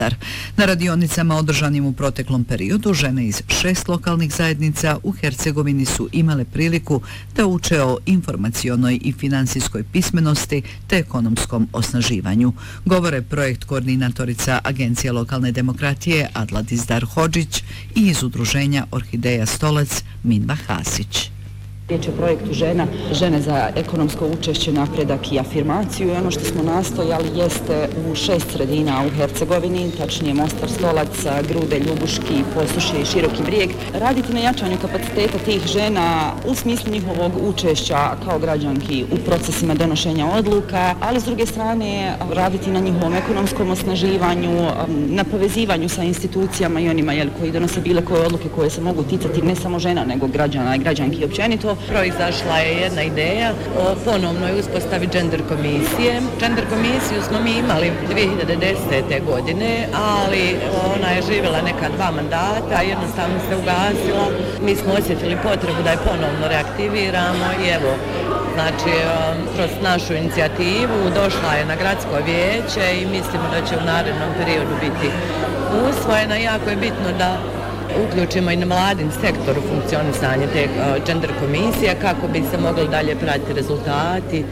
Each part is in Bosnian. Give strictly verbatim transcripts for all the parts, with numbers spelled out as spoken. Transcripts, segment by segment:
Na radionicama održanim u proteklom periodu žene iz šest lokalnih zajednica u Hercegovini su imale priliku da uče o informacionoj i finansijskoj pismenosti te ekonomskom osnaživanju. Govore projekt koordinatorica Agencije lokalne demokratije Adla Dizdar Hodžić i iz udruženja Orhideja Stolac Minva Hasić. Riječ je o projektu žena, žene za ekonomsko učešće, napredak i afirmaciju i ono što smo nastojali jeste u šest sredina u Hercegovini, tačnije Mostar, Stolac, Grude, Ljubuški, Posušje i Široki Brijeg, raditi na jačanju kapaciteta tih žena u smislu njihovog učešća kao građanki u procesima donošenja odluka, ali s druge strane raditi na njihovom ekonomskom osnaživanju, na povezivanju sa institucijama i onima jel, koji donose bile koje odluke koje se mogu ticati ne samo žena nego građana i građanki općenito. Proizašla je jedna ideja o ponovnoj uspostavi gender komisije. Gender komisiju smo mi imali dvije hiljade desete. godine, ali ona je živjela neka dva mandata, jednostavno se ugasila. Mi smo osjetili potrebu da je ponovno reaktiviramo i evo, znači, kroz našu inicijativu došla je na gradsko vijeće i mislimo da će u narednom periodu biti usvojena. Jako je bitno da uključimo i na mladin sektor u funkcionisanje te uh, gender komisije kako bi se mogli dalje pratiti rezultati.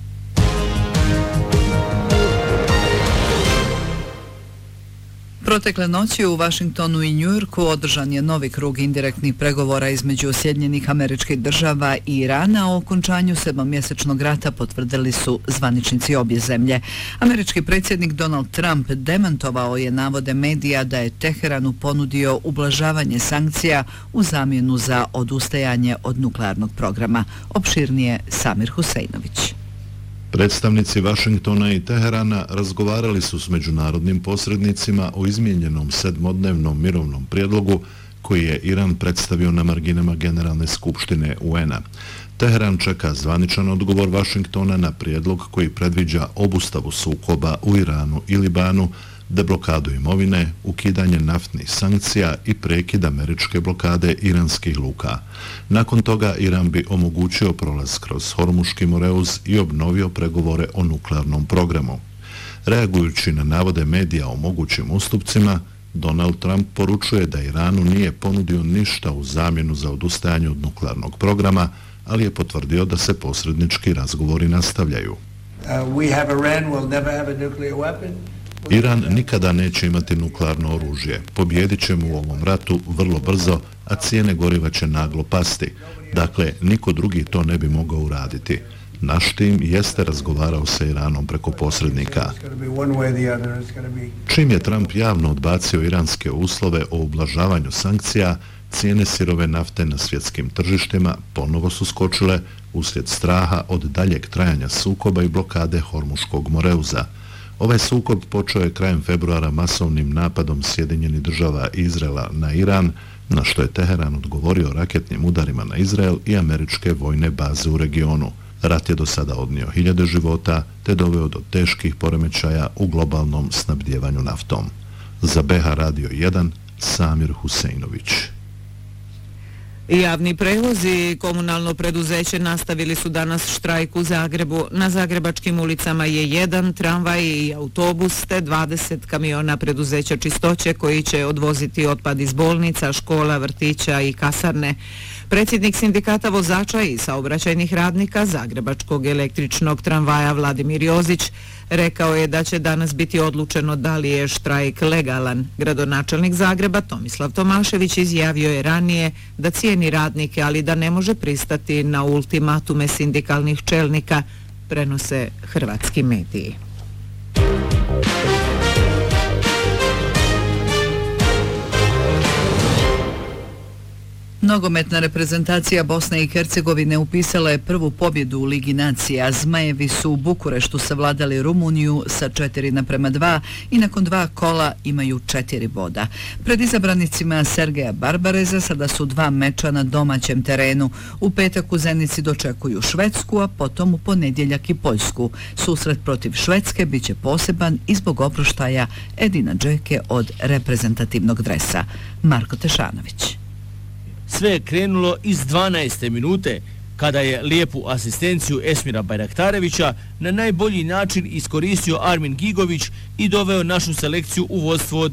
Protekle noći u Vašingtonu i Njujorku održan je novi krug indirektnih pregovora između Sjedinjenih Američkih Država i Irana o okončanju sedmomjesečnog rata, potvrdili su zvaničnici obje zemlje. Američki predsjednik Donald Trump demantovao je navode medija da je Teheranu ponudio ublažavanje sankcija u zamjenu za odustajanje od nuklearnog programa. Opširnije Samir Huseinović. Predstavnici Vašingtona i Teherana razgovarali su s međunarodnim posrednicima o izmijenjenom sedmodnevnom mirovnom prijedlogu koji je Iran predstavio na marginama Generalne skupštine U N-a. Teheran čeka zvaničan odgovor Vašingtona na prijedlog koji predviđa obustavu sukoba u Iranu i Libanu, deblokadu imovine, ukidanje naftnih sankcija i prekid američke blokade iranskih luka. Nakon toga Iran bi omogućio prolaz kroz Hormuški Moreuz i obnovio pregovore o nuklearnom programu. Reagujući na navode medija o mogućim ustupcima, Donald Trump poručuje da Iranu nije ponudio ništa u zamjenu za odustajanje od nuklearnog programa, ali je potvrdio da se posrednički razgovori nastavljaju. Uh, we have Iran will never have a nuclear weapon. Iran nikada neće imati nuklearno oružje. Pobjedit ćemo u ovom ratu vrlo brzo, a cijene goriva će naglo pasti. Dakle, niko drugi to ne bi mogao uraditi. Naš tim jeste razgovarao sa Iranom preko posrednika. Čim je Trump javno odbacio iranske uslove o ublažavanju sankcija, cijene sirove nafte na svjetskim tržištima ponovo su skočile uslijed straha od daljeg trajanja sukoba i blokade Hormuškog Moreuza. Ovaj sukob počeo je krajem februara masovnim napadom Sjedinjenih Država i Izraela na Iran, na što je Teheran odgovorio raketnim udarima na Izrael i američke vojne baze u regionu. Rat je do sada odnio hiljade života te doveo do teških poremećaja u globalnom snabdjevanju naftom. Za B H Radio jedan, Samir Huseinović. Javni prevoz i komunalno preduzeće nastavili su danas štrajk u Zagrebu. Na zagrebačkim ulicama je jedan tramvaj i autobus te dvadeset kamiona preduzeća čistoće koji će odvoziti otpad iz bolnica, škola, vrtića i kasarne. Predsjednik sindikata vozača i saobraćajnih radnika Zagrebačkog električnog tramvaja Vladimir Jozić rekao je da će danas biti odlučeno da li je štrajk legalan. Gradonačelnik Zagreba Tomislav Tomašević izjavio je ranije da cijeni radnike, ali da ne može pristati na ultimatume sindikalnih čelnika, prenose hrvatski mediji. Nogometna reprezentacija Bosne i Hercegovine upisala je prvu pobjedu u Ligi nacija. Zmajevi su u Bukureštu savladali Rumuniju sa četiri naprema dva i nakon dva kola imaju četiri boda. Pred izabranicima Sergeja Barbareza sada su dva meča na domaćem terenu. U petak u Zenici dočekuju Švedsku, a potom u ponedjeljak i Poljsku. Susret protiv Švedske biće poseban i zbog oproštaja Edina Džeke od reprezentativnog dresa. Marko Tešanović. Sve je krenulo iz dvanaeste minute. kada je lijepu asistenciju Esmira Bajraktarevića na najbolji način iskoristio Armin Gigović i doveo našu selekciju u vodstvo